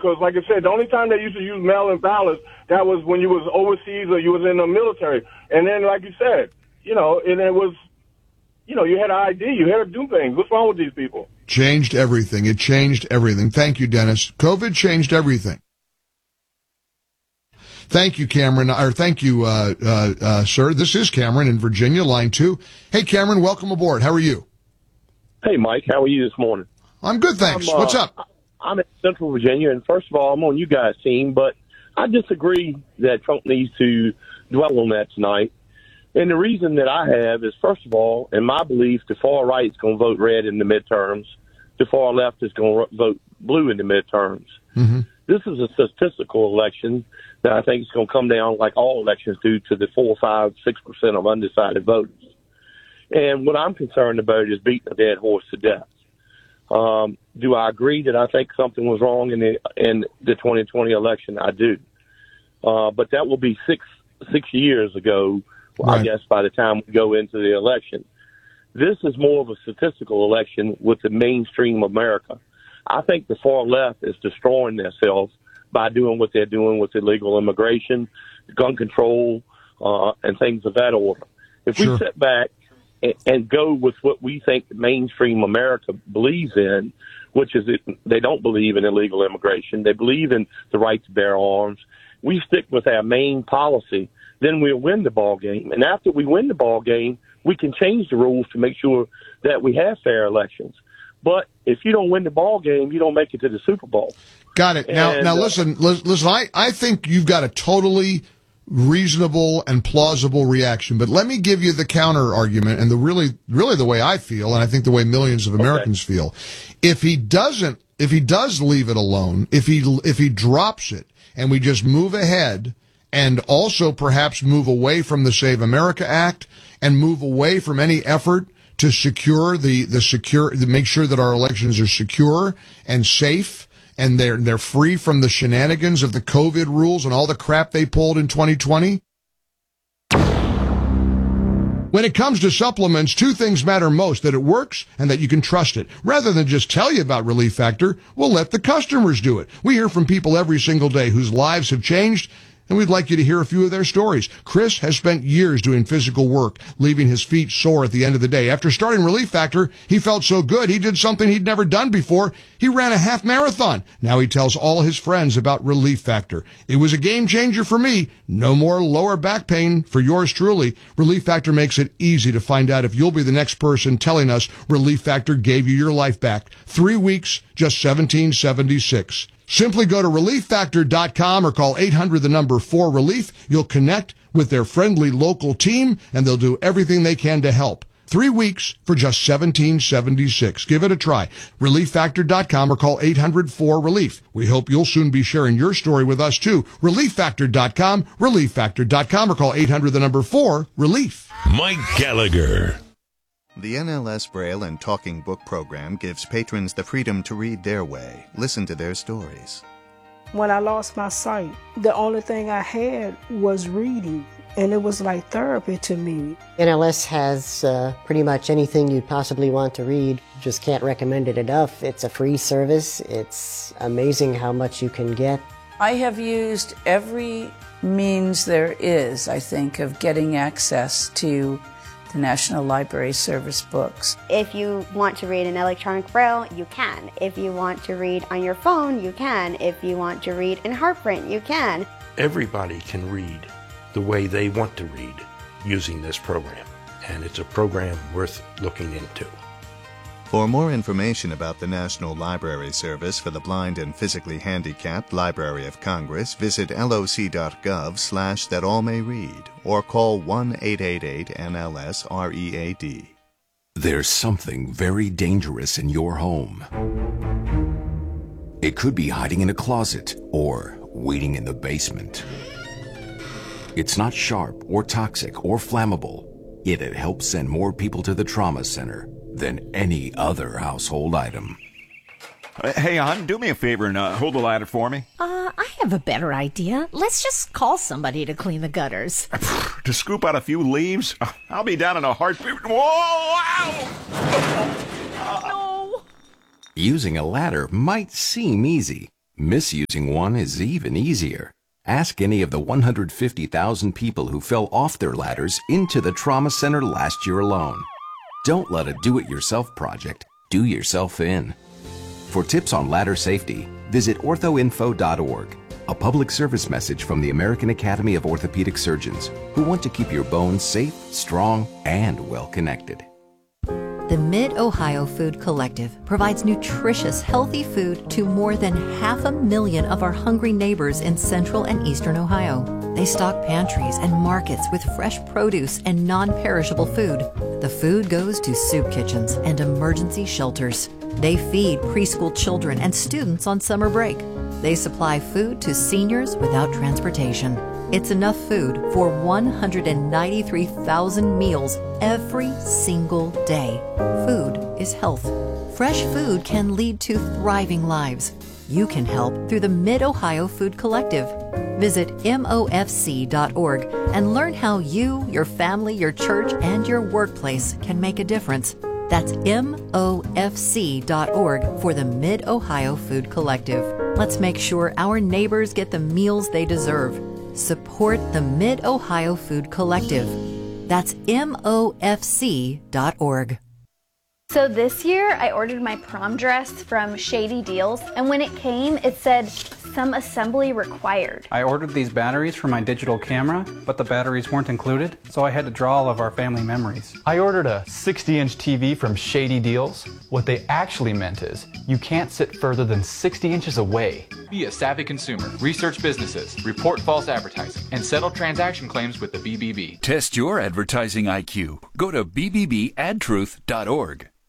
because, like I said, the only time they used to use mail-in ballots, that was when you was overseas or you was in the military. And then, like you said, and it was, you had an ID, you had to do things. What's wrong with these people? Changed everything. It changed everything. Thank you, Dennis. COVID changed everything. Thank you, Cameron. Or thank you, sir. This is Cameron in Virginia, line 2. Hey, Cameron, welcome aboard. How are you? Hey, Mike. How are you this morning? I'm good, thanks. What's up? I'm in Central Virginia, and first of all, I'm on you guys' team, but I disagree that Trump needs to dwell on that tonight. And the reason that I have is, first of all, in my belief, the far right is going to vote red in the midterms. The far left is going to vote blue in the midterms. Mm-hmm. This is a statistical election that I think is going to come down, like all elections do, to the 4, 5, 6% of undecided voters. And what I'm concerned about is beating a dead horse to death. Do I agree that I think something was wrong in the 2020 election? I do. But that will be six years ago, right. I guess, by the time we go into the election. This is more of a statistical election with the mainstream America. I think the far left is destroying themselves by doing what they're doing with illegal immigration, gun control, and things of that order. If we sit back and go with what we think mainstream America believes in, which is they don't believe in illegal immigration. They believe in the right to bear arms. We stick with our main policy, then we'll win the ball game. And after we win the ball game, we can change the rules to make sure that we have fair elections. But if you don't win the ball game, you don't make it to the Super Bowl. Got it. Now listen. I think you've got a totally reasonable and plausible reaction, but let me give you the counter argument and the really the way I feel, and I think the way millions of Americans feel. If he does leave it alone, if he drops it, and we just move ahead, and also perhaps move away from the Save America Act and move away from any effort to secure to make sure that our elections are secure and safe, and they're free from the shenanigans of the COVID rules and all the crap they pulled in 2020? When it comes to supplements, two things matter most: that it works and that you can trust it. Rather than just tell you about Relief Factor, we'll let the customers do it. We hear from people every single day whose lives have changed, and we'd like you to hear a few of their stories. Chris has spent years doing physical work, leaving his feet sore at the end of the day. After starting Relief Factor, he felt so good, he did something he'd never done before. He ran a half marathon. Now he tells all his friends about Relief Factor. It was a game changer for me. No more lower back pain for yours truly. Relief Factor makes it easy to find out if you'll be the next person telling us Relief Factor gave you your life back. 3 weeks, just $17.76. Simply go to ReliefFactor.com or call 800-4RELIEF. You'll connect with their friendly local team, and they'll do everything they can to help. 3 weeks for just $17.76. Give it a try. ReliefFactor.com or call 800-4RELIEF. We hope you'll soon be sharing your story with us, too. ReliefFactor.com, ReliefFactor.com, or call 800-4RELIEF. Mike Gallagher. The NLS Braille and Talking Book program gives patrons the freedom to read their way, listen to their stories. When I lost my sight, the only thing I had was reading, and it was like therapy to me. NLS has pretty much anything you'd possibly want to read. Just can't recommend it enough. It's a free service. It's amazing how much you can get. I have used every means there is, I think, of getting access to the National Library Service books. If you want to read in electronic braille, you can. If you want to read on your phone, you can. If you want to read in heartprint, you can. Everybody can read the way they want to read using this program, and it's a program worth looking into. For more information about the National Library Service for the Blind and Physically Handicapped Library of Congress, visit loc.gov/thatallmayread or call 1-888-NLS-READ. There's something very dangerous in your home. It could be hiding in a closet or waiting in the basement. It's not sharp or toxic or flammable, yet it helps send more people to the trauma center than any other household item. Hey, hon, do me a favor and hold the ladder for me. I have a better idea. Let's just call somebody to clean the gutters. To scoop out a few leaves? I'll be down in a heartbeat. Whoa! Ow! No! Using a ladder might seem easy, Misusing one is even easier. Ask any of the 150,000 people who fell off their ladders into the trauma center last year alone. Don't let a do-it-yourself project do yourself in. For tips on ladder safety, visit orthoinfo.org, a public service message from the American Academy of Orthopedic Surgeons, who want to keep your bones safe, strong, and well-connected. The Mid-Ohio Food Collective provides nutritious, healthy food to more than 500,000 of our hungry neighbors in central and eastern Ohio. They stock pantries and markets with fresh produce and non-perishable food. The food goes to soup kitchens and emergency shelters. They feed preschool children and students on summer break. They supply food to seniors without transportation. It's enough food for 193,000 meals every single day. Food is health. Fresh food can lead to thriving lives. You can help through the Mid-Ohio Food Collective. Visit MOFC.org and learn how you, your family, your church, and your workplace can make a difference. That's MOFC.org for the Mid-Ohio Food Collective. Let's make sure our neighbors get the meals they deserve. Support the Mid-Ohio Food Collective. That's MOFC.org. So this year, I ordered my prom dress from Shady Deals, and when it came, it said, some assembly required. I ordered these batteries for my digital camera, but the batteries weren't included, so I had to draw all of our family memories. I ordered a 60-inch TV from Shady Deals. What they actually meant is, you can't sit further than 60 inches away. Be a savvy consumer, research businesses, report false advertising, and settle transaction claims with the BBB. Test your advertising IQ. Go to bbbadtruth.org.